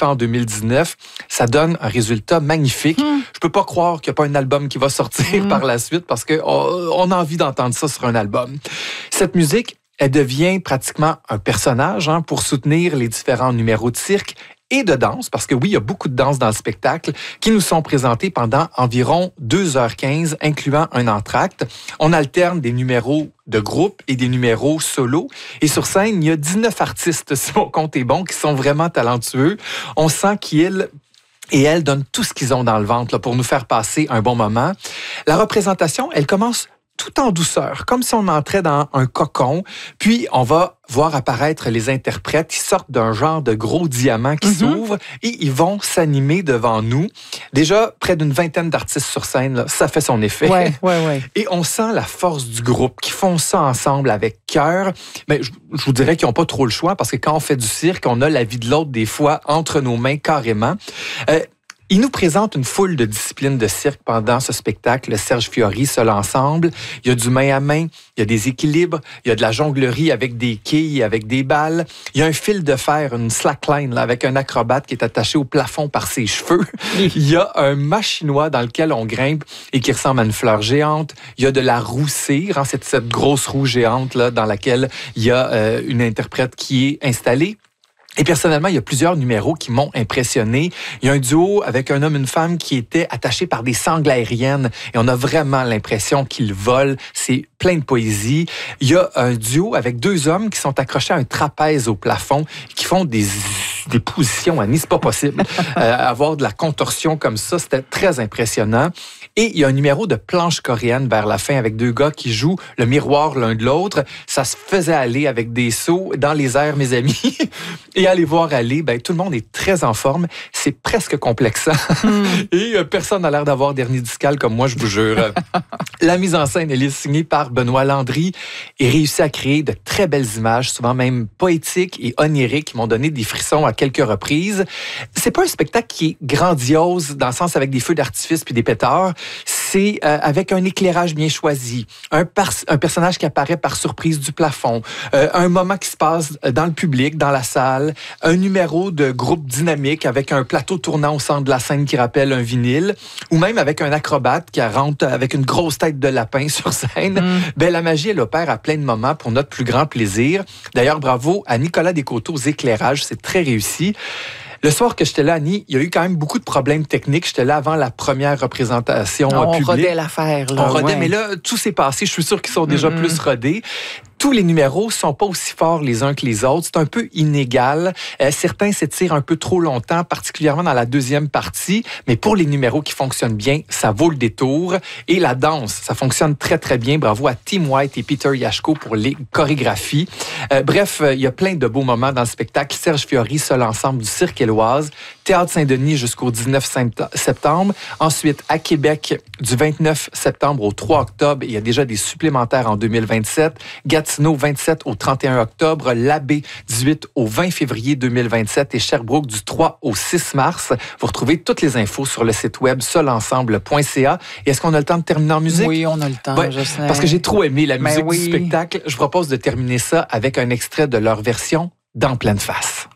fait en 2019. Ça donne un résultat magnifique. Je peux pas croire qu'il n'y a pas un album qui va sortir par la suite parce qu'on a envie d'entendre ça sur un album. Cette musique, elle devient pratiquement un personnage pour soutenir les différents numéros de cirque et de danse, parce que oui, il y a beaucoup de danse dans le spectacle, qui nous sont présentés pendant environ 2h15, incluant un entracte. On alterne des numéros de groupe et des numéros solo. Et sur scène, il y a 19 artistes, si mon compte est bon, qui sont vraiment talentueux. On sent qu'ils et elles donnent tout ce qu'ils ont dans le ventre là, pour nous faire passer un bon moment. La représentation, elle commence tout en douceur, comme si on entrait dans un cocon. Puis, on va voir apparaître les interprètes qui sortent d'un genre de gros diamant qui s'ouvre et ils vont s'animer devant nous. Déjà, près d'une vingtaine d'artistes sur scène, là, ça fait son effet. Ouais. Et on sent la force du groupe qui font ça ensemble avec cœur. Mais je vous dirais qu'ils n'ont pas trop le choix parce que quand on fait du cirque, on a la vie de l'autre des fois entre nos mains carrément. Il nous présente une foule de disciplines de cirque pendant ce spectacle, Serge Fiori, seul ensemble. Il y a du main à main, il y a des équilibres, il y a de la jonglerie avec des quilles, avec des balles. Il y a un fil de fer, une slackline là, avec un acrobate qui est attaché au plafond par ses cheveux. Il y a un mât chinois dans lequel on grimpe et qui ressemble à une fleur géante. Il y a de la roue cire, cette grosse roue géante là, dans laquelle il y a une interprète qui est installée. Et personnellement, il y a plusieurs numéros qui m'ont impressionné. Il y a un duo avec un homme et une femme qui étaient attachés par des sangles aériennes et on a vraiment l'impression qu'ils volent. C'est plein de poésie. Il y a un duo avec deux hommes qui sont accrochés à un trapèze au plafond, qui font des positions, Annie, c'est pas possible. Avoir de la contorsion comme ça, c'était très impressionnant. Et il y a un numéro de planche coréenne vers la fin avec deux gars qui jouent le miroir l'un de l'autre. Ça se faisait aller avec des sauts dans les airs, mes amis. Et à les voir aller, tout le monde est très en forme. C'est presque complexant. Et personne n'a l'air d'avoir d'hernie discale comme moi, je vous jure. La mise en scène, elle est signée par Benoît Landry et réussit à créer de très belles images, souvent même poétiques et oniriques, qui m'ont donné des frissons à quelques reprises. C'est pas un spectacle qui est grandiose, dans le sens avec des feux d'artifice puis des pétards. C'est avec un éclairage bien choisi, un personnage qui apparaît par surprise du plafond, un moment qui se passe dans le public, dans la salle, un numéro de groupe dynamique avec un plateau tournant au centre de la scène qui rappelle un vinyle, ou même avec un acrobate qui rentre avec une grosse tête de lapin sur scène. La magie, elle opère à plein de moments pour notre plus grand plaisir. D'ailleurs, bravo à Nicolas Descoteaux aux éclairages, c'est très réussi. Le soir que j'étais là, Annie, il y a eu quand même beaucoup de problèmes techniques. J'étais là avant la première représentation publique. On rodait l'affaire. On rodait, mais là, tout s'est passé. Je suis sûr qu'ils sont déjà plus rodés. Tous les numéros sont pas aussi forts les uns que les autres. C'est un peu inégal. Certains s'étirent un peu trop longtemps, particulièrement dans la deuxième partie. Mais pour les numéros qui fonctionnent bien, ça vaut le détour. Et la danse, ça fonctionne très, très bien. Bravo à Tim White et Peter Yashko pour les chorégraphies. Bref, il y a plein de beaux moments dans le spectacle. Serge Fiori, seul ensemble du Cirque Éloise. Théâtre Saint-Denis jusqu'au 19 septembre. Ensuite, à Québec, du 29 septembre au 3 octobre. Il y a déjà des supplémentaires en 2027. Gatineau, 27 au 31 octobre. L'Abbé, 18 au 20 février 2027. Et Sherbrooke, du 3 au 6 mars. Vous retrouvez toutes les infos sur le site web seulensemble.ca. Et est-ce qu'on a le temps de terminer en musique? Oui, on a le temps, je sais. Parce que j'ai trop aimé la musique du spectacle. Je propose de terminer ça avec un extrait de leur version d'En pleine face.